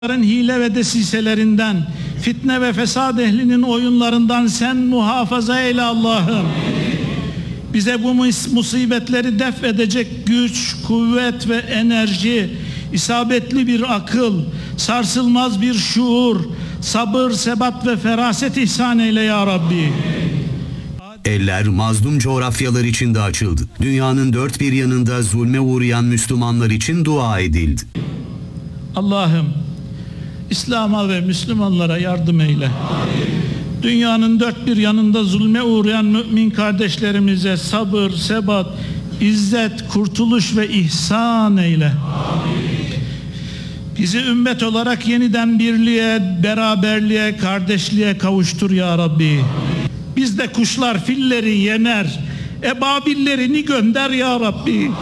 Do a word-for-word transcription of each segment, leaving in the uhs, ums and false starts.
hile ve desiselerinden, fitne ve fesad ehlinin oyunlarından sen muhafaza eyle Allah'ım. Bize bu musibetleri def edecek güç, kuvvet ve enerji, isabetli bir akıl, sarsılmaz bir şuur, sabır, sebat ve feraset ihsan eyle ya Rabbi. Eller mazlum coğrafyalar için de açıldı. Dünyanın dört bir yanında zulme uğrayan Müslümanlar için dua edildi. Allah'ım İslam'a ve Müslümanlara yardım eyle. Amin. Dünyanın dört bir yanında zulme uğrayan mümin kardeşlerimize sabır, sebat, izzet, kurtuluş ve ihsan eyle. Amin. Bizi ümmet olarak yeniden birliğe, beraberliğe, kardeşliğe kavuştur ya Rabbi. Amin. Biz de kuşlar filleri yener, ebabillerini gönder ya Rabbi. Amin.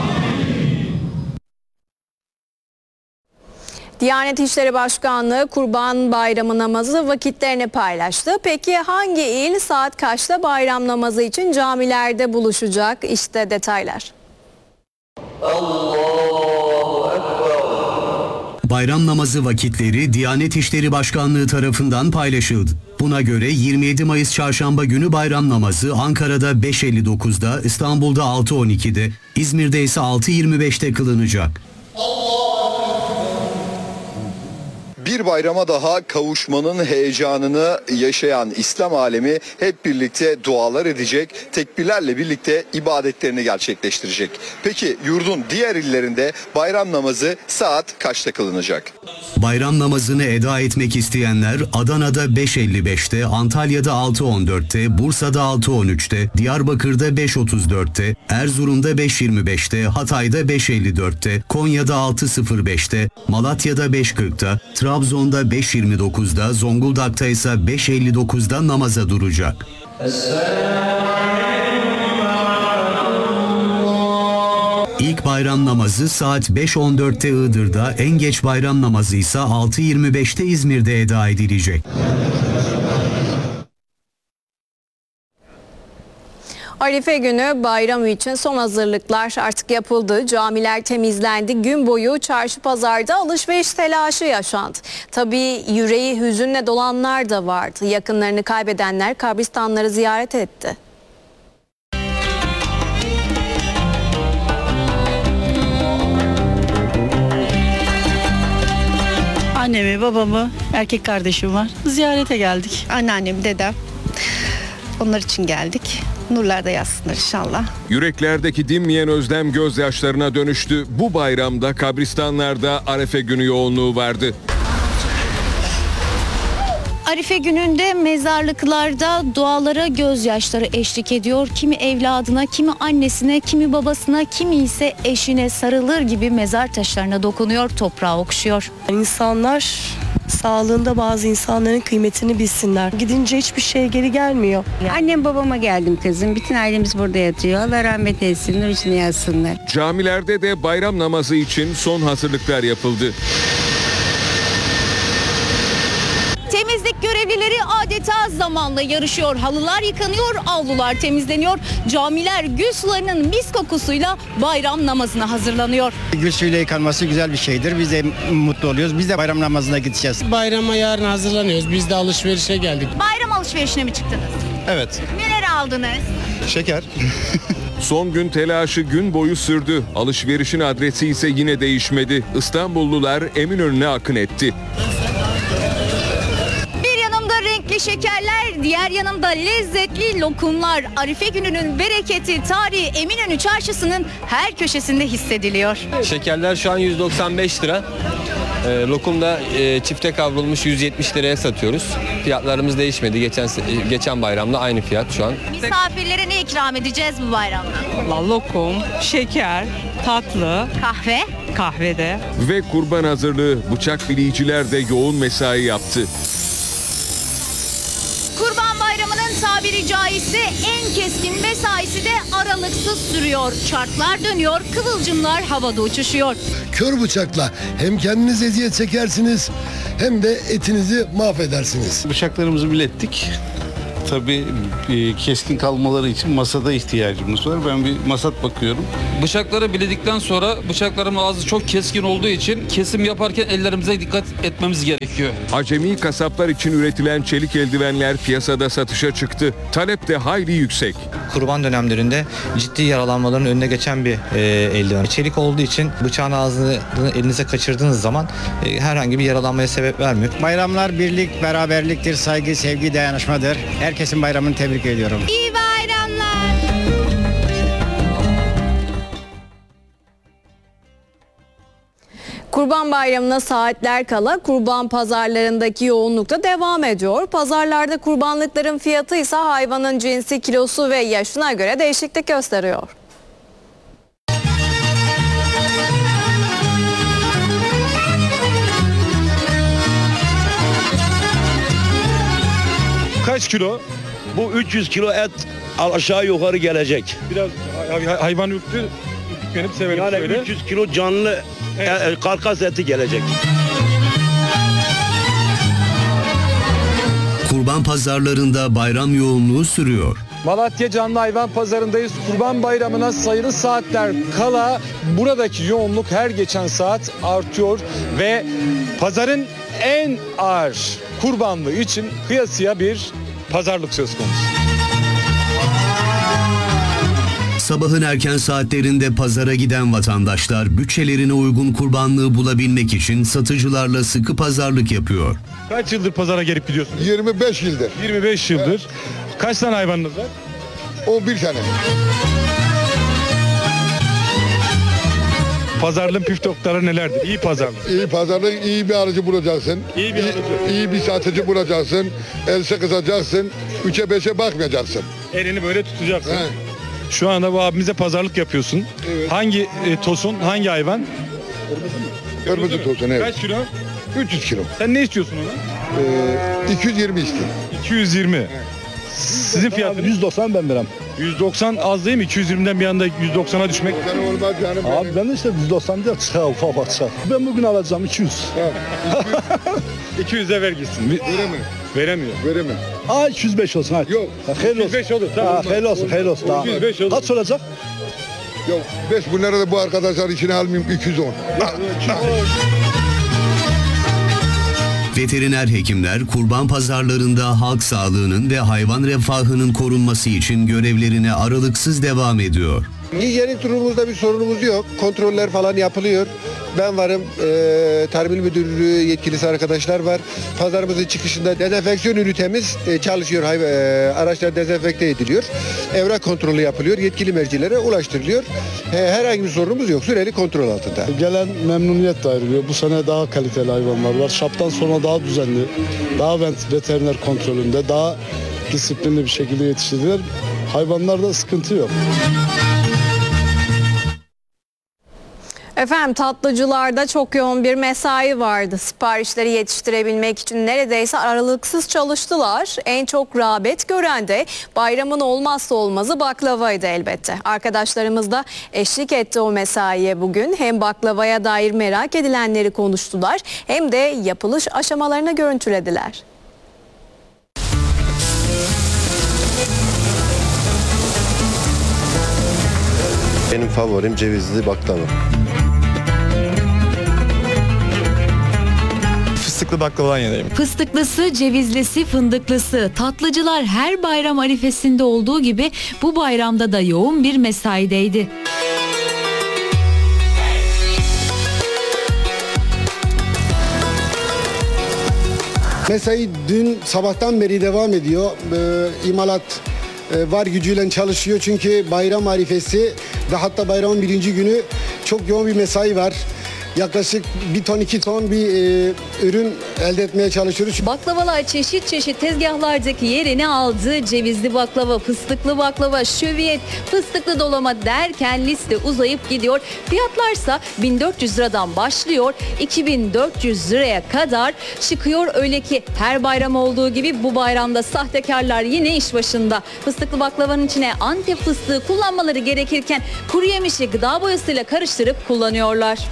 Diyanet İşleri Başkanlığı Kurban Bayramı namazı vakitlerini paylaştı. Peki hangi il saat kaçta bayram namazı için camilerde buluşacak? İşte detaylar. Allahu Ekber. Bayram namazı vakitleri Diyanet İşleri Başkanlığı tarafından paylaşıldı. Buna göre yirmi yedi Mayıs Çarşamba günü bayram namazı Ankara'da beş elli dokuzda, İstanbul'da altı on ikide, İzmir'de ise altı yirmi beşte kılınacak. Bir bayrama daha kavuşmanın heyecanını yaşayan İslam alemi hep birlikte dualar edecek, tekbirlerle birlikte ibadetlerini gerçekleştirecek. Peki yurdun diğer illerinde bayram namazı saat kaçta kılınacak? Bayram namazını eda etmek isteyenler Adana'da beş elli beşte, Antalya'da altı on dörtte, Bursa'da altı on üçte, Diyarbakır'da beş otuz dörtte, Erzurum'da beş yirmi beşte, Hatay'da beş elli dörtte, Konya'da altı sıfır beşte, Malatya'da beş kırkta, Trabzon'da beş yirmi dokuzda, Zonguldak'ta ise beş elli dokuzda namaza duracak. İlk bayram namazı saat beş on dörtte Iğdır'da, en geç bayram namazı ise altı yirmi beşte İzmir'de eda edilecek. Arife günü bayramı için son hazırlıklar artık yapıldı. Camiler temizlendi. Gün boyu çarşı pazarda alışveriş telaşı yaşandı. Tabii yüreği hüzünle dolanlar da vardı. Yakınlarını kaybedenler kabristanları ziyaret etti. Annemi, babamı, erkek kardeşim var. Ziyarete geldik. Anneannem, dedem. Onlar için geldik. Nurlarda yatsınlar inşallah. Yüreklerdeki dinmeyen özlem gözyaşlarına dönüştü. Bu bayramda kabristanlarda Arefe günü yoğunluğu vardı. Arife gününde mezarlıklarda dualara gözyaşları eşlik ediyor. Kimi evladına, kimi annesine, kimi babasına, kimi ise eşine sarılır gibi mezar taşlarına dokunuyor, toprağı okşuyor. İnsanlar sağlığında bazı insanların kıymetini bilsinler. Gidince hiçbir şey geri gelmiyor. Annem babama geldim kızım. Bütün ailemiz burada yatıyor. Allah rahmet etsin, nur içine yatsınlar. Camilerde de bayram namazı için son hazırlıklar yapıldı. Temizlik görevlileri adeta zamanla yarışıyor. Halılar yıkanıyor, avlular temizleniyor. Camiler gül sularının mis kokusuyla bayram namazına hazırlanıyor. Gül suyuyla yıkanması güzel bir şeydir. Biz de mutlu oluyoruz. Biz de bayram namazına gideceğiz. Bayrama yarın hazırlanıyoruz. Biz de alışverişe geldik. Bayram alışverişine mi çıktınız? Evet. Neler aldınız? Şeker. Son gün telaşı gün boyu sürdü. Alışverişin adresi ise yine değişmedi. İstanbullular Eminönü'ne akın etti. Renkli şekerler, diğer yanımda lezzetli lokumlar. Arife gününün bereketi tarihi Eminönü çarşısının her köşesinde hissediliyor. Şekerler şu an yüz doksan beş lira. E, lokum da e, çifte kavrulmuş yüz yetmiş liraya satıyoruz. Fiyatlarımız değişmedi. Geçen geçen bayramda aynı fiyat şu an. Misafirlere ne ikram edeceğiz bu bayramda? Lokum, şeker, tatlı, kahve, kahvede. Ve kurban hazırlığı, bıçak biliciler de yoğun mesai yaptı. Kurban Bayramı'nın tabiri caizse en keskin mesaisi de aralıksız sürüyor. Çarklar dönüyor, kıvılcımlar havada uçuşuyor. Kör bıçakla hem kendiniz eziyet çekersiniz hem de etinizi mahvedersiniz. Bıçaklarımızı bilettik. tabii e, keskin kalmaları için masada ihtiyacımız var. Ben bir masat bakıyorum. Bıçakları biledikten sonra bıçakların ağzı çok keskin olduğu için kesim yaparken ellerimize dikkat etmemiz gerekiyor. Acemi kasaplar için üretilen çelik eldivenler piyasada satışa çıktı. Talep de hayli yüksek. Kurban dönemlerinde ciddi yaralanmaların önüne geçen bir e, eldiven. Çelik olduğu için bıçağın ağzını elinize kaçırdığınız zaman e, herhangi bir yaralanmaya sebep vermiyor. Bayramlar birlik, beraberliktir, saygı, sevgi, dayanışmadır. Herkesin bayramını tebrik ediyorum. İyi bayramlar. Kurban Bayramı'na saatler kala kurban pazarlarındaki yoğunluk da devam ediyor. Pazarlarda kurbanlıkların fiyatı ise hayvanın cinsi, kilosu ve yaşına göre değişiklik gösteriyor. Kaç kilo? Bu üç yüz kilo et aşağı yukarı gelecek. Biraz hayvan ürktü, tükenip severim yani söyle. üç yüz kilo canlı evet. e, karkas eti gelecek. Kurban pazarlarında bayram yoğunluğu sürüyor. Malatya Canlı Hayvan Pazarı'ndayız. Kurban Bayramı'na sayılı saatler kala buradaki yoğunluk her geçen saat artıyor ve pazarın en ağır kurbanlığı için kıyasıya bir pazarlık söz konusu. Sabahın erken saatlerinde pazara giden vatandaşlar bütçelerine uygun kurbanlığı bulabilmek için satıcılarla sıkı pazarlık yapıyor. Kaç yıldır pazara gelip gidiyorsunuz? yirmi beş yıldır. yirmi beş yıldır. Evet. Kaç tane hayvanınız var? on bir tane. Pazarlığın püf noktaları nelerdir? İyi pazarlık. İyi pazarlık, iyi bir alıcı bulacaksın. İyi bir alıcı. İyi, iyi bir satıcı bulacaksın. Else kızacaksın. Üçe beşe bakmayacaksın. Elini böyle tutacaksın. He. Şu anda bu abimize pazarlık yapıyorsun. Evet. Hangi e, tosun, hangi hayvan? Kırmızı, Kırmızı tosun, evet. Kaç kilo? üç yüz kilo. Sen ne istiyorsun ona? Ee, iki yüz yirmi istiyor. iki yüz yirmi. Evet. Sizin fiyatınız? yüz doksan ben verem. yüz doksan az değil mi? iki yüz yirmiden bir anda yüz doksana düşmek. Olmaz canım. Abi ben de işte yüz doksan diye çıkar ufak ufak çıkar. Ben bugün alacağım iki yüz. iki yüze ver gitsin. Veremiyor. Veremiyor. Veremiyor. Aa iki yüz beş olsun hadi. Yok. iki yüz beş olur. Tamam. Hayırlı olsun, hayırlı olsun. iki yüz beş olur. Kaç olacak? Yok. beş bin lira da bu arkadaşlar içine almayayım iki yüz on. Veteriner hekimler kurban pazarlarında halk sağlığının ve hayvan refahının korunması için görevlerine aralıksız devam ediyor. Hijyenik durumumuzda bir sorunumuz yok. Kontroller falan yapılıyor. Ben varım, e, Tarım İl Müdürlüğü yetkilisi arkadaşlar var. Pazarımızın çıkışında dezenfeksiyon ünitemiz e, çalışıyor. Hay, e, araçlar dezenfekte ediliyor. Evrak kontrolü yapılıyor. Yetkili mercilere ulaştırılıyor. E, herhangi bir sorunumuz yok. Süreli kontrol altında. Gelen memnuniyet de ayrılıyor. Bu sene daha kaliteli hayvanlar var. Şaptan sonra daha düzenli, daha veteriner kontrolünde, daha disiplinli bir şekilde yetiştirdiler. Hayvanlarda sıkıntı yok. Efendim tatlıcılarda çok yoğun bir mesai vardı. Siparişleri yetiştirebilmek için neredeyse aralıksız çalıştılar. En çok rağbet gören de bayramın olmazsa olmazı baklavaydı elbette. Arkadaşlarımız da eşlik etti o mesaiye bugün. Hem baklavaya dair merak edilenleri konuştular hem de yapılış aşamalarını görüntülediler. Benim favorim cevizli baklava. Fıstıklı baklavadan yanayım. Fıstıklısı, cevizlisi, fındıklısı. Tatlıcılar her bayram arifesinde olduğu gibi bu bayramda da yoğun bir mesaideydi. Mesai dün sabahtan beri devam ediyor. Ee, imalat e, var gücüyle çalışıyor çünkü bayram arifesi ve hatta bayramın birinci günü çok yoğun bir mesai var. Yaklaşık bir ton iki ton bir e, ürün elde etmeye çalışıyoruz. Baklavalar çeşit çeşit tezgahlardaki yerini aldı. Cevizli baklava, fıstıklı baklava, şöbiyet, fıstıklı dolama derken liste uzayıp gidiyor. Fiyatlarsa bin dört yüz liradan başlıyor, iki bin dört yüz liraya kadar çıkıyor. Öyle ki her bayram olduğu gibi bu bayramda sahtekarlar yine iş başında. Fıstıklı baklavanın içine Antep fıstığı kullanmaları gerekirken kuru yemişi gıda boyasıyla karıştırıp kullanıyorlar. Ucuz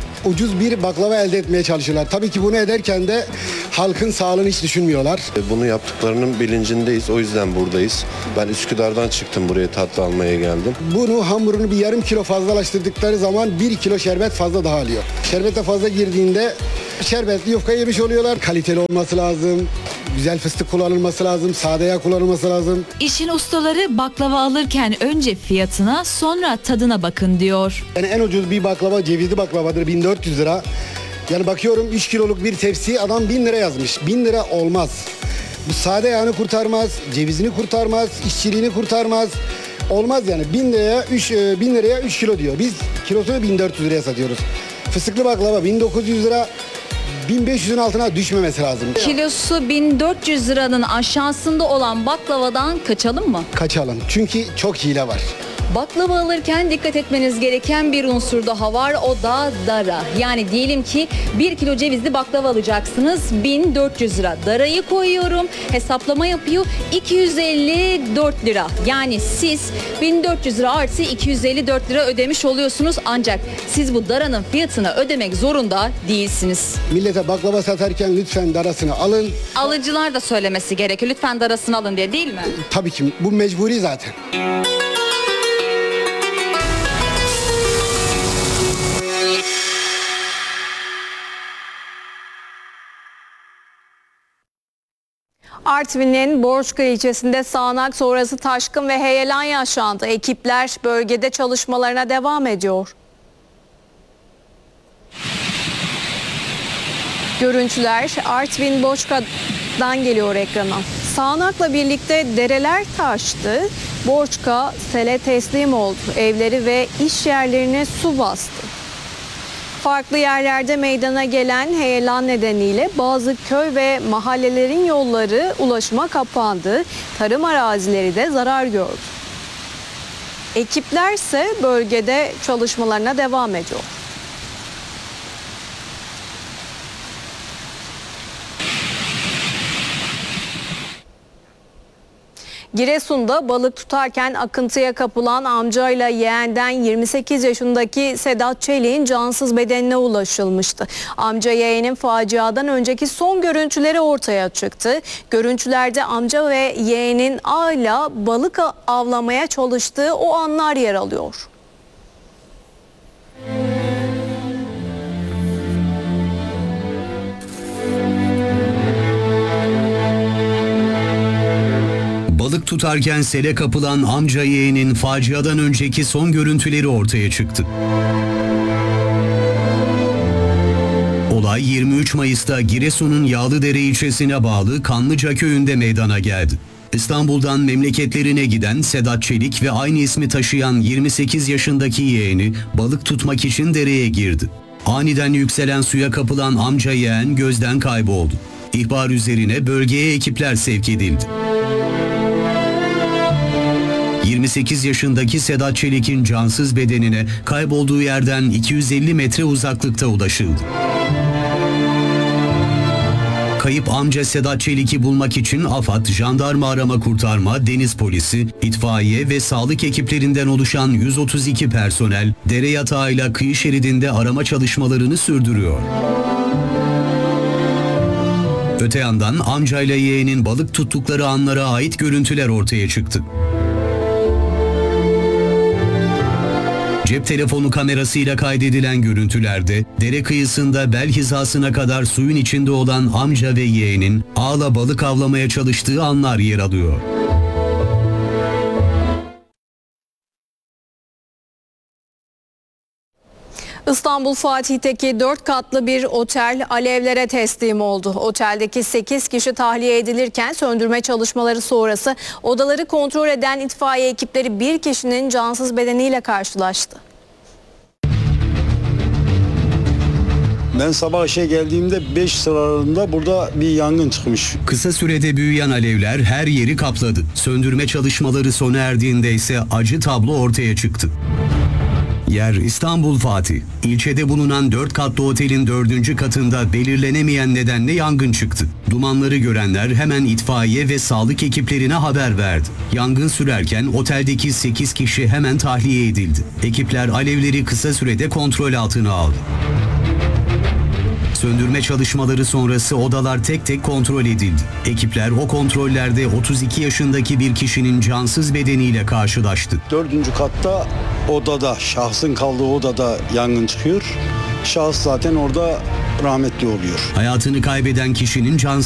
ucuz bir baklava elde etmeye çalışıyorlar. Tabii ki bunu ederken de halkın sağlığını hiç düşünmüyorlar. Bunu yaptıklarının bilincindeyiz. O yüzden buradayız. Ben Üsküdar'dan çıktım, buraya tatlı almaya geldim. Bunu hamurunu bir yarım kilo fazlalaştırdıkları zaman bir kilo şerbet fazla daha alıyor. Şerbete fazla girdiğinde şerbetli yufka yemiş oluyorlar. Kaliteli olması lazım. Güzel fıstık kullanılması lazım, sade yağ kullanılması lazım. İşin ustaları baklava alırken önce fiyatına sonra tadına bakın diyor. Yani en ucuz bir baklava cevizli baklavadır bin dört yüz lira. Yani bakıyorum üç kiloluk bir tepsi adam bin lira yazmış. bin lira olmaz. Bu sade yağını kurtarmaz, cevizini kurtarmaz, işçiliğini kurtarmaz. Olmaz yani bin liraya üç bin liraya üç kilo diyor. Biz kilosunu bin dört yüz liraya satıyoruz. Fıstıklı baklava bin dokuz yüz lira. bin beş yüzün altına düşmemesi lazım. Kilosu bin dört yüz liranın aşağısında olan baklavadan kaçalım mı? Kaçalım. Çünkü çok hile var. Baklava alırken dikkat etmeniz gereken bir unsur daha var, o da dara. Yani diyelim ki bir kilo cevizli baklava alacaksınız, bin dört yüz lira. Darayı koyuyorum, hesaplama yapıyor, iki yüz elli dört lira. Yani siz bin dört yüz lira artı iki yüz elli dört lira ödemiş oluyorsunuz, ancak siz bu daranın fiyatını ödemek zorunda değilsiniz. Millete baklava satarken lütfen darasını alın. Alıcılar da söylemesi gerekiyor, lütfen darasını alın diye, değil mi? Tabii ki bu mecburi zaten. Artvin'in Borçka ilçesinde sağanak sonrası taşkın ve heyelan yaşandı. Ekipler bölgede çalışmalarına devam ediyor. Görüntüler Artvin Borçka'dan geliyor ekrana. Sağanakla birlikte dereler taştı. Borçka sele teslim oldu. Evleri ve iş yerlerine su bastı. Farklı yerlerde meydana gelen heyelan nedeniyle bazı köy ve mahallelerin yolları ulaşıma kapandı. Tarım arazileri de zarar gördü. Ekipler ise bölgede çalışmalarına devam ediyor. Giresun'da balık tutarken akıntıya kapılan amcayla yeğenden yirmi sekiz yaşındaki Sedat Çelik'in cansız bedenine ulaşılmıştı. Amca yeğenin faciadan önceki son görüntüleri ortaya çıktı. Görüntülerde amca ve yeğenin ağıyla balık avlamaya çalıştığı o anlar yer alıyor. Balık tutarken sele kapılan amca yeğenin faciadan önceki son görüntüleri ortaya çıktı. Olay yirmi üç Mayıs'ta Giresun'un Yağlıdere ilçesine bağlı Kanlıca köyünde meydana geldi. İstanbul'dan memleketlerine giden Sedat Çelik ve aynı ismi taşıyan yirmi sekiz yaşındaki yeğeni balık tutmak için dereye girdi. Aniden yükselen suya kapılan amca yeğen gözden kayboldu. İhbar üzerine bölgeye ekipler sevk edildi. yirmi sekiz yaşındaki Sedat Çelik'in cansız bedenine kaybolduğu yerden iki yüz elli metre uzaklıkta ulaşıldı. Kayıp amca Sedat Çelik'i bulmak için AFAD, Jandarma Arama Kurtarma, Deniz Polisi, itfaiye ve sağlık ekiplerinden oluşan yüz otuz iki personel dere yatağıyla kıyı şeridinde arama çalışmalarını sürdürüyor. Öte yandan amcayla yeğenin balık tuttukları anlara ait görüntüler ortaya çıktı. Cep telefonu kamerasıyla kaydedilen görüntülerde dere kıyısında bel hizasına kadar suyun içinde olan amca ve yeğenin ağla balık avlamaya çalıştığı anlar yer alıyor. İstanbul Fatih'teki dört katlı bir otel alevlere teslim oldu. Oteldeki sekiz kişi tahliye edilirken söndürme çalışmaları sonrası odaları kontrol eden itfaiye ekipleri bir kişinin cansız bedeniyle karşılaştı. Ben sabah işe geldiğimde beş sıralarında burada bir yangın çıkmış. Kısa sürede büyüyen alevler her yeri kapladı. Söndürme çalışmaları sona erdiğinde ise acı tablo ortaya çıktı. Yer İstanbul Fatih. İlçede bulunan dört katlı otelin dördüncü katında belirlenemeyen nedenle yangın çıktı. Dumanları görenler hemen itfaiye ve sağlık ekiplerine haber verdi. Yangın sürerken oteldeki sekiz kişi hemen tahliye edildi. Ekipler alevleri kısa sürede kontrol altına aldı. Söndürme çalışmaları sonrası odalar tek tek kontrol edildi. Ekipler o kontrollerde otuz iki yaşındaki bir kişinin cansız bedeniyle karşılaştı. Dördüncü katta odada, şahsın kaldığı odada yangın çıkıyor. Şahıs zaten orada rahmetli oluyor. Hayatını kaybeden kişinin cansız